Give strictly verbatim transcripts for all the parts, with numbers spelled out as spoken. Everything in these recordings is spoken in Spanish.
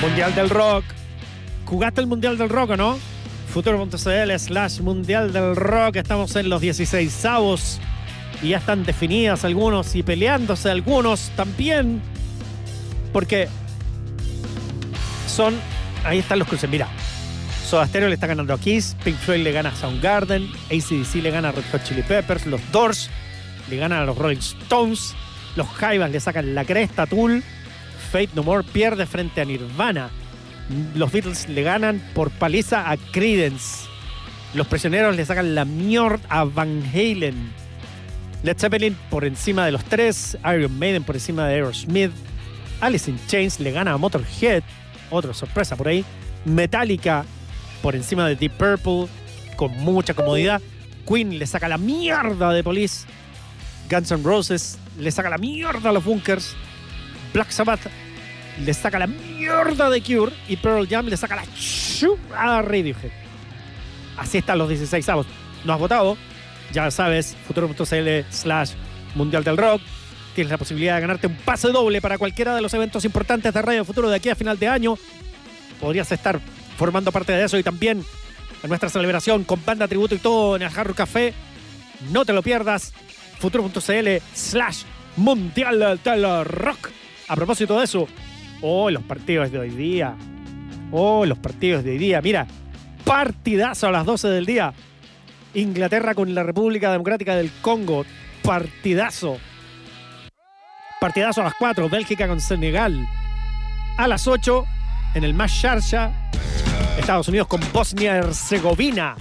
Mundial del Rock. ¿Jugaste el Mundial del Rock o no? Futuro.cl slash Mundial del Rock. Estamos en los dieciseisavos y ya están definidas algunos y peleándose algunos también. Porque son... Ahí están los cruces. Mira, Soda Stereo le está ganando a Kiss, Pink Floyd le gana a Soundgarden, A C D C le gana a Red Hot Chili Peppers, los Doors le ganan a los Rolling Stones, los Jaivas le sacan la cresta a Tool, Faith No More pierde frente a Nirvana, los Beatles le ganan por paliza a Creedence, los Prisioneros le sacan la mierda a Van Halen, Led Zeppelin por encima de los tres, Iron Maiden por encima de Aerosmith, Alice in Chains le gana a Motorhead, otra sorpresa por ahí, Metallica por encima de Deep Purple con mucha comodidad, Queen le saca la mierda de Police, Guns N' Roses le saca la mierda a los Bunkers, Black Sabbath le saca la mierda de Cure y Pearl Jam le saca la chu a Radiohead. Así están los dieciseisavos. ¿No has votado? Ya sabes, futuro.cl slash Mundial del Rock. Tienes la posibilidad de ganarte un pase doble para cualquiera de los eventos importantes de Radio Futuro de aquí a final de año. Podrías estar formando parte de eso y también en nuestra celebración con banda tributo y todo en el Hard Rock Café. No te lo pierdas. Futuro.cl slash Mundial del Rock. A propósito de eso, oh, los partidos de hoy día. Oh, los partidos de hoy día. Mira, partidazo a las doce del día. Inglaterra con la República Democrática del Congo. Partidazo. Partidazo a las cuatro. Bélgica con Senegal. A las ocho, en el Más Sharjah, Estados Unidos con Bosnia-Herzegovina.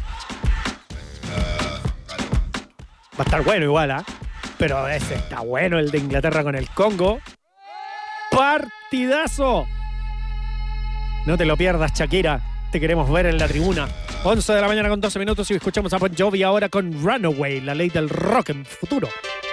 Va a estar bueno igual, ¿eh? Pero ese está bueno, el de Inglaterra con el Congo. ¡Partidazo! No te lo pierdas, Shakira. Te queremos ver en la tribuna. once de la mañana con doce minutos y escuchamos a Bon Jovi ahora con Runaway, la ley del rock en Futuro.